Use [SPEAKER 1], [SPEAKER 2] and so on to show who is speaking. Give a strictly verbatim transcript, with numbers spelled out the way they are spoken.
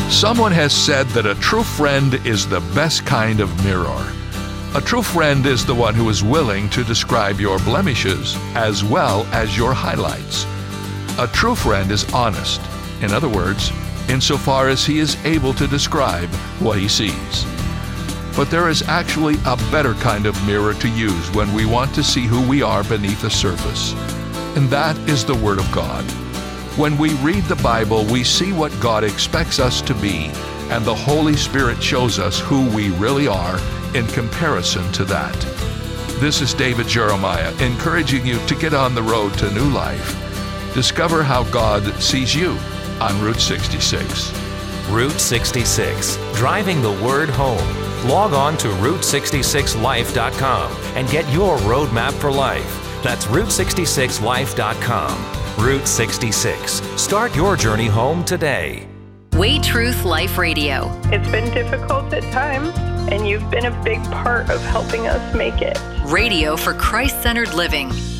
[SPEAKER 1] Someone has said that a true friend is the best kind of mirror. A true friend is the one who is willing to describe your blemishes as well as your highlights. A true friend is honest. In other words, insofar as he is able to describe what he sees. But there is actually a better kind of mirror to use when we want to see who we are beneath the surface. And that is the Word of God. When we read the Bible, we see what God expects us to be, and the Holy Spirit shows us who we really are in comparison to that. This is David Jeremiah, encouraging you to get on the road to new life. Discover how God sees you on Route sixty-six.
[SPEAKER 2] Route sixty-six, driving the word home. Log on to route sixty-six life dot com and get your roadmap for life. That's route sixty-six life dot com. Route sixty-six. Start your journey home today.
[SPEAKER 3] Way Truth Life Radio.
[SPEAKER 4] It's been difficult at times, and you've been a big part of helping us make it.
[SPEAKER 3] Radio for Christ-centered living.